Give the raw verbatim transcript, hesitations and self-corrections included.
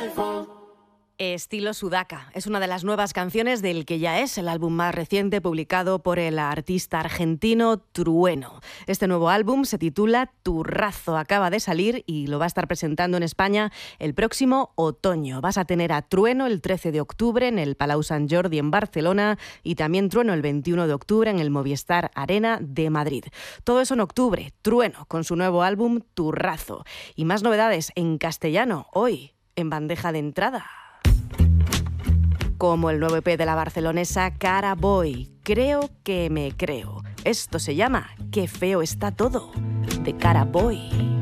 Estilo Sudaca es una de las nuevas canciones del que ya es el álbum más reciente publicado por el artista argentino Trueno. Este nuevo álbum se titula Turrazo, acaba de salir y lo va a estar presentando en España el próximo otoño. Vas a tener a Trueno el trece de octubre en el Palau Sant Jordi en Barcelona y también Trueno el veintiuno de octubre en el Movistar Arena de Madrid. Todo eso en octubre, Trueno con su nuevo álbum Turrazo. Y más novedades en castellano hoy en bandeja de entrada. Como el nuevo E P de la barcelonesa Cara Boy, Creo que me creo. Esto se llama Qué feo está todo, de Cara Boy.